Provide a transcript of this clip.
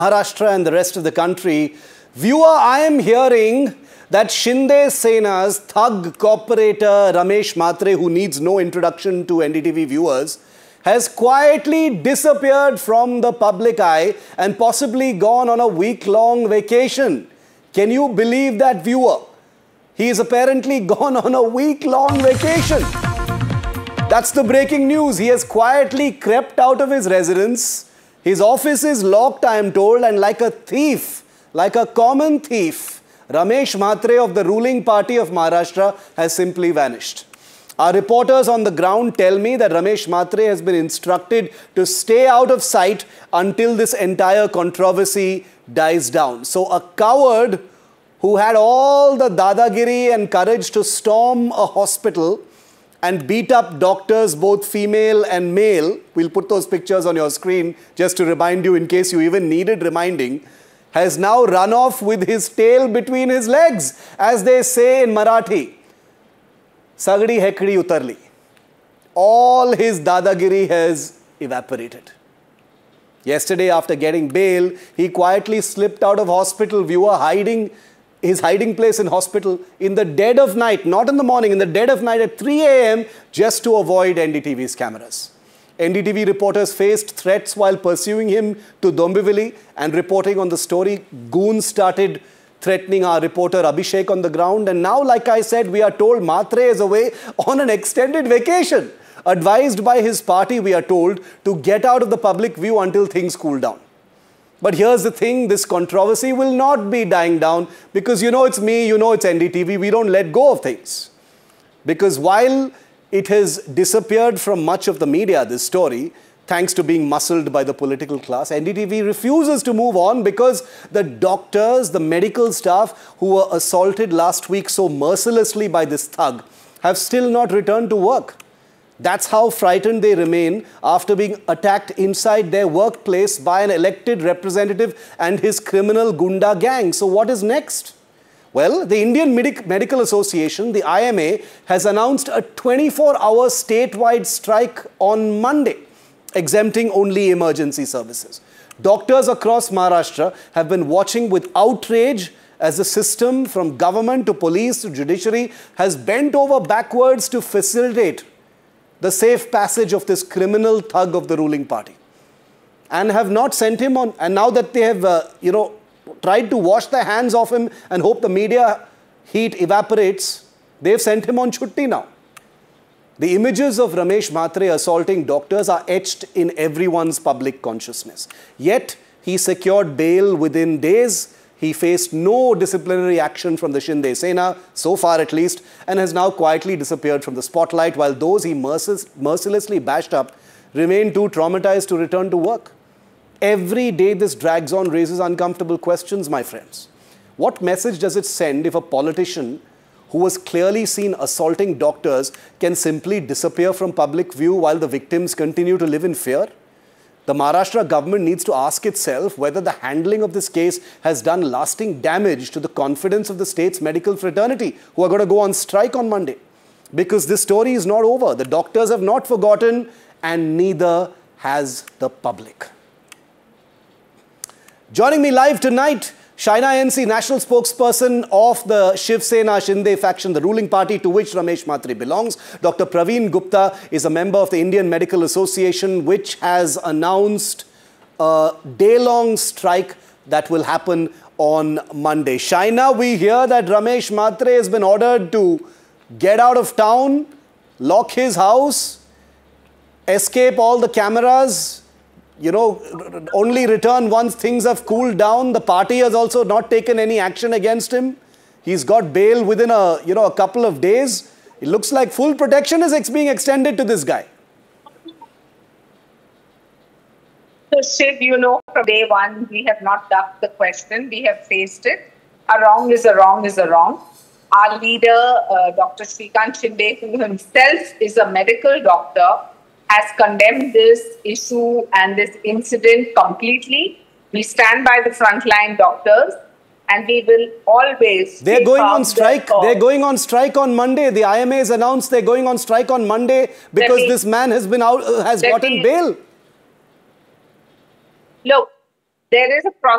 Maharashtra and the rest of the country. Viewer, I am hearing that Shinde Sena's thug cooperator Ramesh Mhatre, who needs no introduction to NDTV viewers, has quietly disappeared from the public eye and possibly gone on a week-long vacation. Can you believe that, viewer? He is apparently gone on a week-long vacation. That's the breaking news. He has quietly crept out of his residence. His office is locked, I am told, and like a thief, like a common thief, Ramesh Mhatre of the ruling party of Maharashtra has simply vanished. Our reporters on the ground tell me that Ramesh Mhatre has been instructed to stay out of sight until this entire controversy dies down. So a coward who had all the dadagiri and courage to storm a hospital and beat up doctors, both female and male. We'll put those pictures on your screen just to remind you in case you even needed reminding. Has now run off with his tail between his legs, as they say in Marathi. Sagdi hekdi utarli. All his dadagiri has evaporated. Yesterday, after getting bail, he quietly slipped out of hospital, viewer, his hiding place in hospital in the dead of night, not in the morning, in the dead of night at 3 a.m. just to avoid NDTV's cameras. NDTV reporters faced threats while pursuing him to Dombivli and reporting on the story. Goons started threatening our reporter Abhishek on the ground. And now, like I said, we are told Mhatre is away on an extended vacation. Advised by his party, we are told, to get out of the public view until things cool down. But here's the thing, this controversy will not be dying down because you know it's me, you know it's NDTV, we don't let go of things. Because while it has disappeared from much of the media, this story, thanks to being muscled by the political class, NDTV refuses to move on because the doctors, the medical staff who were assaulted last week so mercilessly by this thug have still not returned to work. That's how frightened they remain after being attacked inside their workplace by an elected representative and his criminal Gunda gang. So what is next? Well, the Indian Medical Association, the IMA, has announced a 24-hour statewide strike on Monday, exempting only emergency services. Doctors across Maharashtra have been watching with outrage as the system, from government to police to judiciary, has bent over backwards to facilitate the safe passage of this criminal thug of the ruling party, and have not sent him on. And now that they have, tried to wash their hands off him and hope the media heat evaporates, they've sent him on chutti now. The images of Ramesh Mhatre assaulting doctors are etched in everyone's public consciousness. Yet, he secured bail within days. He faced no disciplinary action from the Shinde Sena, so far at least, and has now quietly disappeared from the spotlight, while those he mercilessly bashed up remain too traumatized to return to work. Every day this drags on raises uncomfortable questions, my friends. What message does it send if a politician who was clearly seen assaulting doctors can simply disappear from public view while the victims continue to live in fear? The Maharashtra government needs to ask itself whether the handling of this case has done lasting damage to the confidence of the state's medical fraternity, who are going to go on strike on Monday. Because this story is not over. The doctors have not forgotten, and neither has the public. Joining me live tonight, Shaina NC, national spokesperson of the Shiv Sena Shinde faction, the ruling party to which Ramesh Mhatre belongs. Dr. Praveen Gupta is a member of the Indian Medical Association, which has announced a day-long strike that will happen on Monday. Shaina, we hear that Ramesh Mhatre has been ordered to get out of town, lock his house, escape all the cameras, only return once things have cooled down. The party has also not taken any action against him. He's got bail within a couple of days. It looks like full protection is being extended to this guy. So Shiv, from day one, we have not ducked the question. We have faced it. A wrong is a wrong is a wrong. Our leader, Dr. Shrikant Shinde, who himself is a medical doctor, has condemned this issue and this incident completely. We stand by the frontline doctors, and we will always... They're going on strike. They're going on strike on Monday. The IMA has announced they're going on strike on Monday because this man has been out, has gotten bail. Look, There is a process